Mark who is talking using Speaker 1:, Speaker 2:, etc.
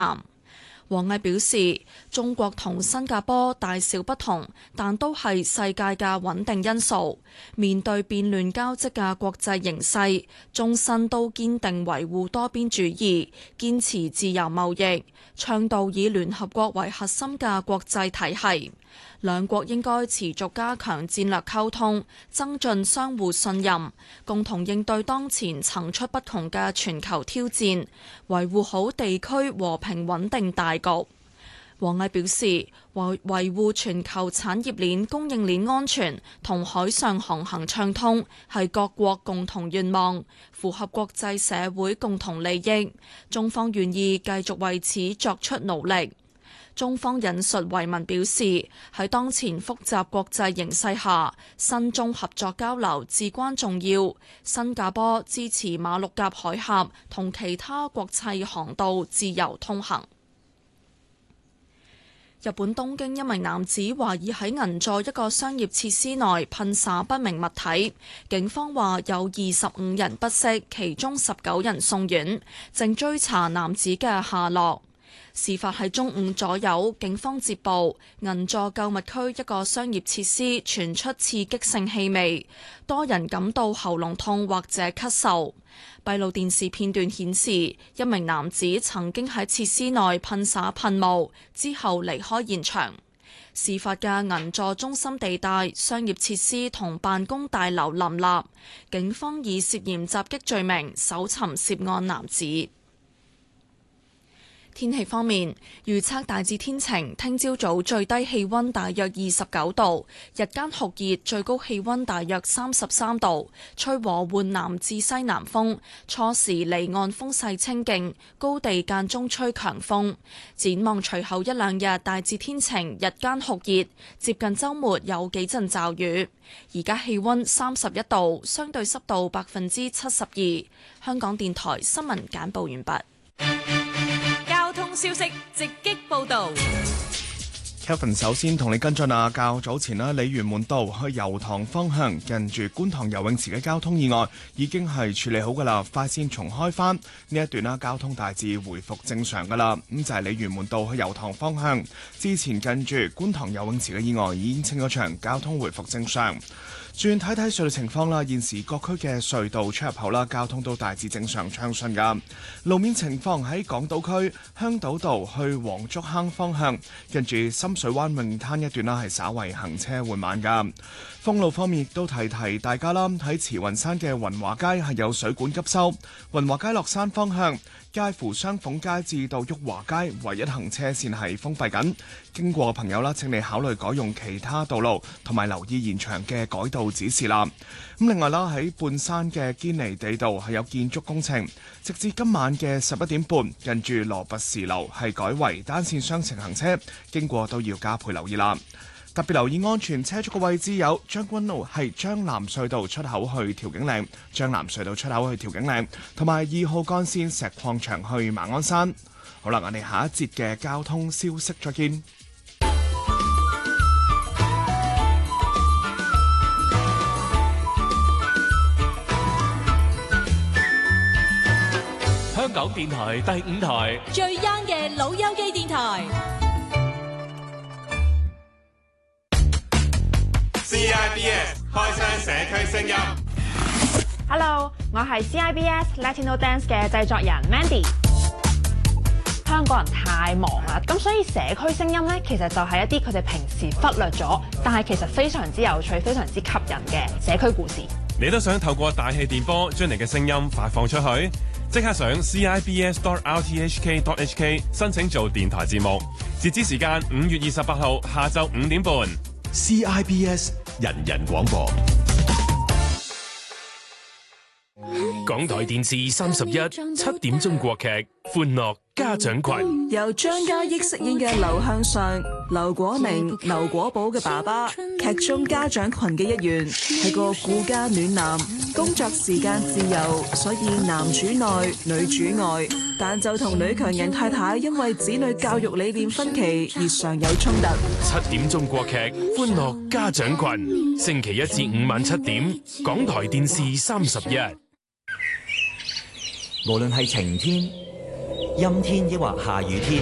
Speaker 1: 王毅表示，中國同新加坡大小不同，但都係世界嘅穩定因素。面對變亂交織嘅國際形勢，終身都堅定維護多邊主義，堅持自由貿易，倡導以聯合國為核心嘅國際體系。兩國應該持續加強戰略溝通，增進相互信任，共同應對當前層出不窮嘅全球挑戰，維護好地區和平穩定大局。王毅表示，維護全球產業鏈、供應鏈安全同海上航行暢通係各國共同願望，符合國際社會共同利益。中方願意繼續為此作出努力。中方引述維文表示，喺當前複雜國際形勢下，新中合作交流至關重要。新加坡支持馬六甲海峽同其他國際航道自由通行。日本東京一名男子懷疑喺銀座一個商業設施內噴灑不明物體，警方話有25人不適，其中19人送院，正追查男子嘅下落。事發喺中午左右，警方接報銀座購物區一個商業設施傳出刺激性氣味，多人感到喉嚨痛或者咳嗽。閉路電視片段顯示，一名男子曾經喺設施內噴灑噴霧，之後離開現場。事發嘅銀座中心地帶商業設施同辦公大樓林立，警方以涉嫌襲擊罪名搜尋涉案男子。天氣方面，預測大致天晴，聽朝早最低氣溫大約29度，日間酷熱，最高氣溫大約33度，吹和緩南至西南風，初時離岸風勢清勁，高地間中吹強風。展望隨後一兩日大致天晴，日間酷熱，接近週末有幾陣驟雨。而家氣溫31度，相對濕度72%。香港電台新聞簡報完畢。
Speaker 2: 交通消息直擊報道。
Speaker 3: Kevin 首先同你跟進啊，較早前啦，鯉魚門道去油塘方向近住觀塘游泳池嘅交通意外已經係處理好噶啦，快線重開返呢一段啦，交通大致回復正常噶啦。咁就係鯉魚門道去油塘方向之前近住觀塘游泳池嘅意外已經清咗場，交通回復正常。轉睇睇隧道情況啦，現時各區嘅隧道出入口啦，交通都大致正常暢順噶。路面情況喺港島區香島道去黃竹坑方向，跟住深水灣泳灘一段啦，係稍為行車緩慢噶。封路方面亦都提大家啦，喺慈雲山嘅雲華街係有水管急修，雲華街落山方向介乎雙鳳街至到裕華街唯一行車線係封閉緊，經過嘅朋友啦，請你考慮改用其他道路，同埋留意現場嘅改道指示啦。咁另外啦，喺半山嘅堅尼地道係有建築工程，直至今晚嘅11點半，近住羅拔士樓係改為單線雙程行車，經過都要加倍留意啦。特別留意安全車速嘅位置有將軍澳係將藍隧道出口去調景嶺、將藍隧道出口去調景嶺，同埋2號幹線石礦場去馬鞍山。好啦，我哋下一節嘅交通消息再見。
Speaker 4: 香港電台第5台
Speaker 2: 最 young 嘅老友記電台。
Speaker 5: CIBS 開箱社區聲音。
Speaker 6: Hello， 我係 CIBS Latino Dance 嘅製作人 Mandy。香港人太忙啦，咁所以社區聲音呢，其實就係一啲佢哋平時忽略咗，但係其實非常之有趣、非常之吸引嘅社區故事。
Speaker 4: 你都想透過大氣電波將你嘅聲音發放出去？即刻上 CIBS.RTHK.HK 申請做電台節目，截止時間5月28號下晝5點半。
Speaker 7: CIBS 人人廣播。
Speaker 4: 港台電視31 7點鐘國劇《歡樂家長群》，
Speaker 8: 由張嘉益飾演嘅劉向上、劉果寧、劉果寶嘅爸爸，劇中家長群嘅一員，係個顧家暖男，工作時間自由，所以男主內女主外，但就同女強人太太因為子女教育理念分歧而常有衝突。
Speaker 4: 7點鐘國劇《歡樂家長群》，星期1至5晚7點，港台電視31。
Speaker 7: 無論係晴天、
Speaker 9: 陰天抑或下雨天。